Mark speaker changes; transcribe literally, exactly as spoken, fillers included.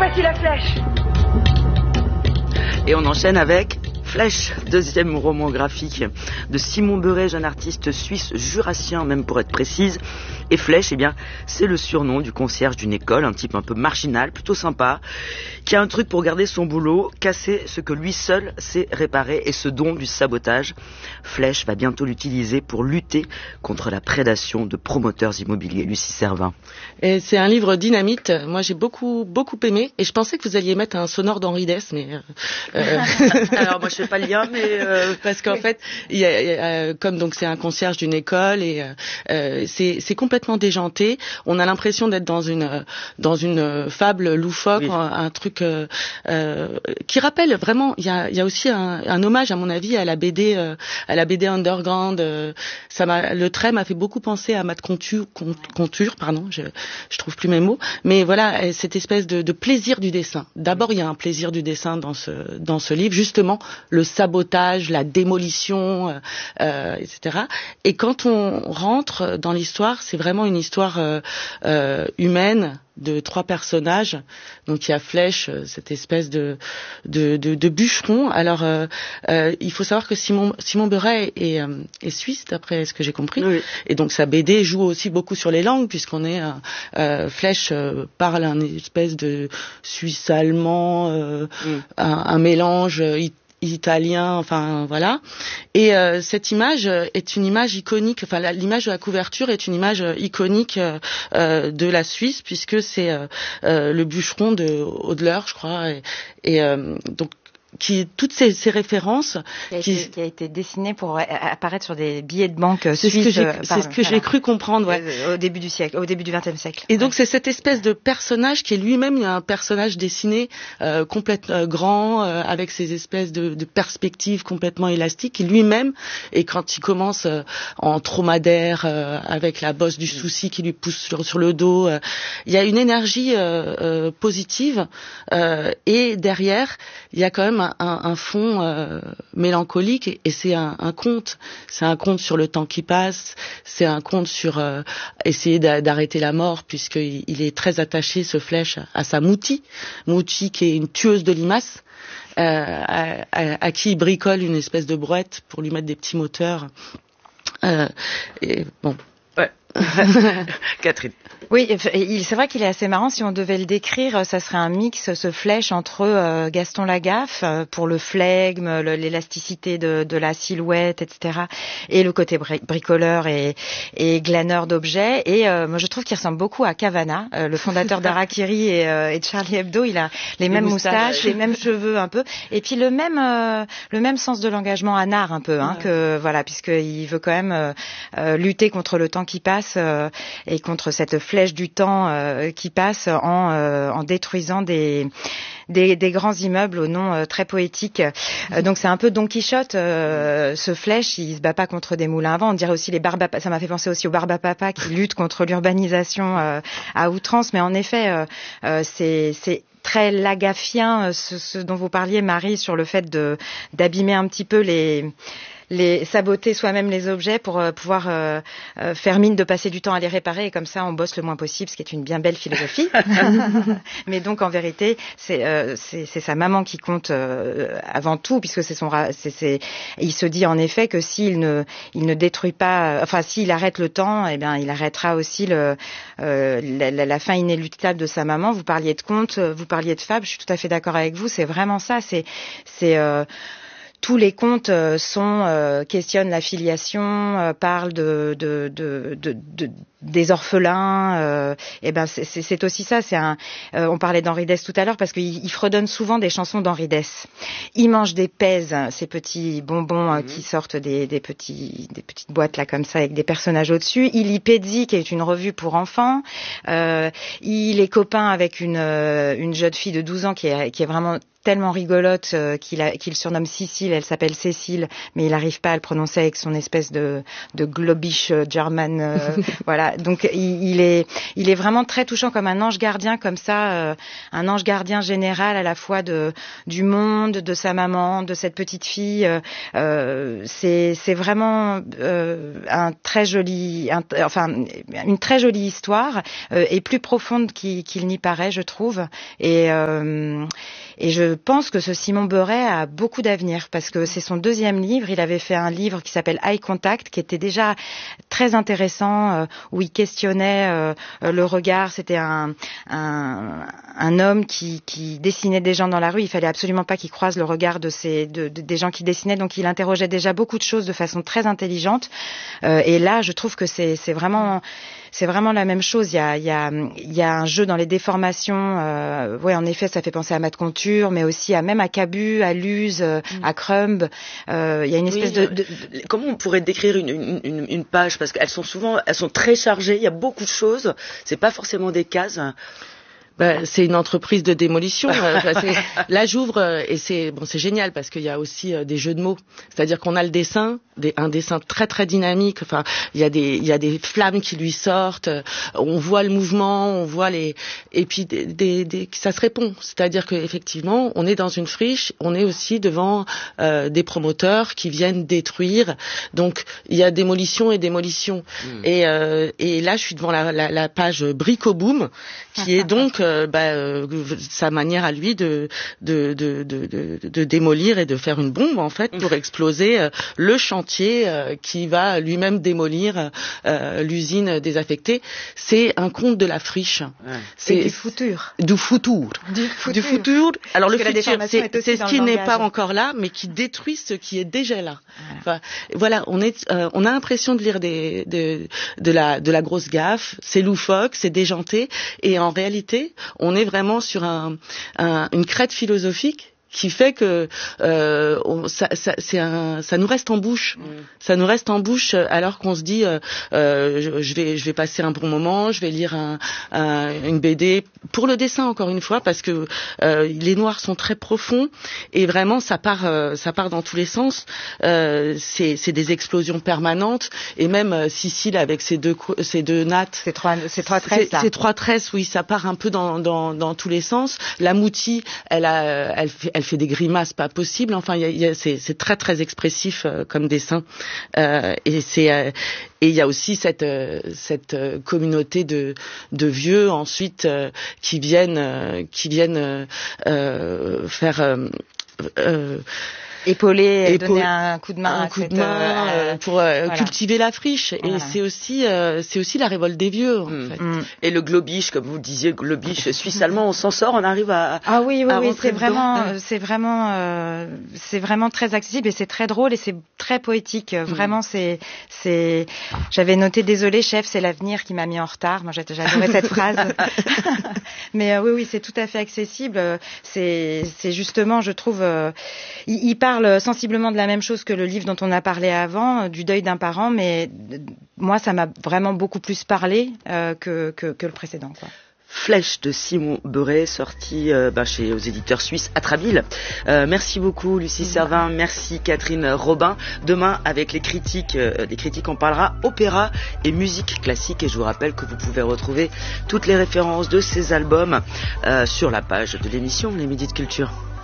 Speaker 1: Voici la flèche.
Speaker 2: Et on enchaîne avec Flèche, deuxième roman graphique de Simon Beuret, jeune artiste suisse jurassien, même pour être précise. Et Flèche, eh bien, c'est le surnom du concierge d'une école, un type un peu marginal, plutôt sympa, qui a un truc pour garder son boulot, casser ce que lui seul sait réparer, et ce don du sabotage. Flèche va bientôt l'utiliser pour lutter contre la prédation de promoteurs immobiliers. Lucie Servin.
Speaker 3: Et c'est un livre dynamite. Moi, j'ai beaucoup, beaucoup aimé, et je pensais que vous alliez mettre un sonore d'Henri Dess, mais euh,
Speaker 2: alors moi je fais pas le lien, mais euh...
Speaker 3: parce qu'en fait, il y a, il y a, comme donc c'est un concierge d'une école, et euh, c'est, c'est complètement déjanté. On a l'impression d'être dans une dans une fable loufoque, oui. un, un truc euh, euh, qui rappelle vraiment. Il y a, il y a aussi un, un hommage, à mon avis, à la B D, euh, à la B D underground. Euh, ça m'a, le trait m'a fait beaucoup penser à Matt Conture, Conture, pardon, je, je trouve plus mes mots. Mais voilà, cette espèce de, de plaisir du dessin. D'abord, il y a un plaisir du dessin dans ce dans ce livre, justement le sabotage, la démolition, euh, et cetera. Et quand on rentre dans l'histoire, c'est vraiment une histoire euh, euh, humaine de trois personnages. Donc il y a Flèche, cette espèce de de, de, de bûcheron. Alors euh, euh, il faut savoir que Simon Simon Beuret est, est, est suisse, d'après ce que j'ai compris. Oui. Et donc sa B D joue aussi beaucoup sur les langues, puisqu'on est euh, euh, Flèche euh, parle un espèce de suisse allemand, euh, mm. un, un mélange italien. italien, enfin voilà. Et euh, cette image est une image iconique, enfin la, l'image de la couverture est une image iconique euh, de la Suisse, puisque c'est euh, euh, le bûcheron de Hodler, je crois, et, et euh, donc qui toutes ces, ces références
Speaker 4: qui a,
Speaker 3: qui,
Speaker 4: été, qui a été dessiné pour apparaître sur des billets de banque
Speaker 3: c'est
Speaker 4: suisses.
Speaker 3: Ce que j'ai,
Speaker 4: euh,
Speaker 3: c'est ce que voilà. j'ai cru comprendre, ouais.
Speaker 4: euh, au début du siècle, au début du vingtième siècle.
Speaker 3: Et
Speaker 4: ouais.
Speaker 3: donc c'est cette espèce de personnage qui est lui-même un personnage dessiné euh, complètement euh, grand, euh, avec ces espèces de, de perspectives complètement élastiques, qui lui-même, et quand il commence euh, en dromadaire euh, avec la bosse du souci qui lui pousse sur, sur le dos, euh, il y a une énergie euh, euh, positive, euh, et derrière il y a quand même un, un, un fond Euh, mélancolique, et, et c'est un, un conte. C'est un conte sur le temps qui passe. C'est un conte sur euh, essayer d'a, d'arrêter la mort, puisqu'il il est très attaché, ce Flèche, à sa Mouti. Mouti qui est une tueuse de limaces, euh, à, à, à qui il bricole une espèce de brouette pour lui mettre des petits moteurs. Euh, et bon.
Speaker 2: Ouais. Catherine.
Speaker 4: Oui, c'est vrai qu'il est assez marrant. Si on devait le décrire, ça serait un mix, ce Flèche, entre euh, Gaston Lagaffe, euh, pour le flegme, le, l'élasticité de, de la silhouette, et cetera, et le côté bri- bricoleur et, et glaneur d'objets. Et euh, moi, je trouve qu'il ressemble beaucoup à Cavana, euh, le fondateur d'Harakiri et, euh, et de Charlie Hebdo. Il a les, les mêmes moustaches, moustaches les mêmes cheveux un peu, et puis le même euh, le même sens de l'engagement anard un peu, hein, ouais. que voilà, puisqu'il veut quand même euh, euh, lutter contre le temps qui passe euh, et contre cette flèche du temps euh, qui passe en, euh, en détruisant des, des, des grands immeubles au nom euh, très poétique. Euh, donc c'est un peu Don Quichotte, euh, ce Flèche, il se bat pas contre des moulins à vent. On dirait aussi les Barbapapa, ça m'a fait penser aussi aux Barbapapa qui luttent contre l'urbanisation euh, à outrance. Mais en effet, euh, euh, c'est, c'est très lagaffien, ce, ce dont vous parliez, Marie, sur le fait de d'abîmer un petit peu les les saboter soi-même les objets pour euh, pouvoir euh, euh, faire mine de passer du temps à les réparer, et comme ça on bosse le moins possible, ce qui est une bien belle philosophie. Mais donc en vérité c'est, euh, c'est, c'est sa maman qui compte euh, avant tout, puisque c'est son c'est, c'est il se dit en effet que s'il ne il ne détruit pas, enfin s'il arrête le temps, eh bien il arrêtera aussi le euh, la, la, la fin inéluctable de sa maman. Vous parliez de contes, vous parliez de fables, je suis tout à fait d'accord avec vous, c'est vraiment ça, c'est c'est euh, tous les contes euh, sont euh, questionnent la filiation, euh, parlent de, de, de, de, de des orphelins. Euh, et ben c'est, c'est, c'est aussi ça. C'est un. Euh, on parlait d'Henri Dess tout à l'heure parce qu'il il fredonne souvent des chansons d'Henri Dess. Il mange des pèses, ces petits bonbons euh, mmh. qui sortent des, des petits des petites boîtes là comme ça avec des personnages au-dessus. Il lit Pezzi, qui est une revue pour enfants. Euh, il est copain avec une euh, une jeune fille de douze ans qui est qui est vraiment tellement rigolote euh, qu'il, a, qu'il surnomme Cécile, elle s'appelle Cécile, mais il n'arrive pas à le prononcer avec son espèce de, de globish euh, German, euh, voilà, voilà, donc il, il est, il est vraiment très touchant comme un ange gardien, comme ça, euh, un ange gardien général à la fois de du monde, de sa maman, de cette petite fille. Euh, c'est, c'est vraiment euh, un très joli, un, enfin une très jolie histoire euh, et plus profonde qu'il, qu'il n'y paraît, je trouve. Et euh, Et je pense que ce Simon Beuret a beaucoup d'avenir parce que c'est son deuxième livre. Il avait fait un livre qui s'appelle Eye Contact, qui était déjà très intéressant, euh, où il questionnait euh, le regard. C'était un, un, un homme qui, qui dessinait des gens dans la rue. Il fallait absolument pas qu'il croise le regard de ces, de, de, des gens qui dessinaient. Donc il interrogeait déjà beaucoup de choses de façon très intelligente. Euh, et là, je trouve que c'est, c'est vraiment... C'est vraiment la même chose. Il y a, il y a, il y a un jeu dans les déformations. Euh, ouais, en effet, ça fait penser à Matt Conture, mais aussi à même à Cabu, à Luz, euh, mm. à Crumb. Euh, il y a une espèce oui, de, de...
Speaker 2: Comment on pourrait décrire une, une, une, une page, parce qu'elles sont souvent, elles sont très chargées. Il y a beaucoup de choses. C'est pas forcément des cases.
Speaker 3: Ben, c'est une entreprise de démolition. Là, j'ouvre euh, et c'est bon, c'est génial parce qu'il y a aussi euh, des jeux de mots. C'est-à-dire qu'on a le dessin, des, un dessin très très dynamique. Enfin, il y a des il y a des flammes qui lui sortent. Euh, on voit le mouvement, on voit les et puis des, des, des ça se répond. C'est-à-dire que effectivement, on est dans une friche, on est aussi devant euh, des promoteurs qui viennent détruire. Donc il y a démolition et démolition. Mmh. Et euh, et là, je suis devant la, la, la page Bricoboom, qui est donc Euh, bah, euh, sa manière à lui de de, de de de de démolir et de faire une bombe en fait pour exploser euh, le chantier euh, qui va lui-même démolir euh, l'usine désaffectée. C'est un conte de la friche.
Speaker 4: Ouais. C'est et du futur.
Speaker 3: Du futur.
Speaker 4: Du futur.
Speaker 3: Du futur. Alors
Speaker 4: Parce
Speaker 3: le futur, c'est, c'est ce qui n'est pas encore là, mais qui détruit ce qui est déjà là. Voilà, enfin, voilà on est, euh, on a l'impression de lire des de de la de la grosse gaffe. C'est loufoque, c'est déjanté, et en réalité on est vraiment sur un, un, une crête philosophique qui fait que euh, on, ça, ça, c'est un, ça nous reste en bouche, mmh. ça nous reste en bouche alors qu'on se dit euh, euh, je, je vais, je vais passer un bon moment, je vais lire un, un, une B D pour le dessin encore une fois parce que euh, les noirs sont très profonds et vraiment ça part, euh, ça part dans tous les sens. Euh, c'est, c'est des explosions permanentes et même euh, Cécile avec ses deux, ses deux nattes,
Speaker 4: ces trois, ces trois tresses,
Speaker 3: ces trois tresses, oui, ça part un peu dans, dans, dans tous les sens. La Mouti, elle a, elle fait, elle fait des grimaces pas possibles. Enfin, il y a, y a, c'est, c'est très très expressif euh, comme dessin. Euh, et c'est euh, et il y a aussi cette euh, cette euh, communauté de de vieux ensuite euh, qui viennent euh, qui viennent euh, faire euh, euh,
Speaker 4: épauler, et donner un coup de main,
Speaker 3: un coup de main euh, pour euh, voilà. cultiver la friche. Voilà. Et c'est aussi, euh, c'est aussi la révolte des vieux. En mmh. fait. Mmh.
Speaker 2: Et le globish, comme vous le disiez, le globish suisse-allemand, on s'en sort, on arrive à.
Speaker 4: Ah oui, oui,
Speaker 2: à
Speaker 4: oui, c'est vraiment,
Speaker 2: dedans.
Speaker 4: c'est vraiment, euh, c'est vraiment très accessible et c'est très drôle et c'est très poétique. Mmh. Vraiment, c'est, c'est. J'avais noté désolé, chef, c'est l'avenir qui m'a mis en retard. Moi, j'adorais cette phrase. Mais euh, oui, oui, c'est tout à fait accessible. C'est, c'est justement, je trouve, euh, il, il parle sensiblement de la même chose que le livre dont on a parlé avant, du deuil d'un parent, mais moi, ça m'a vraiment beaucoup plus parlé euh, que, que, que le précédent, quoi.
Speaker 2: Flèche de Simon Beuret, sorti euh, bah, chez aux éditeurs suisses Atrabile. Euh, merci beaucoup Lucie mmh. Servin, merci Catherine Robin. Demain, avec les critiques, euh, des critiques, on parlera opéra et musique classique. Et je vous rappelle que vous pouvez retrouver toutes les références de ces albums euh, sur la page de l'émission Les Midis de Culture.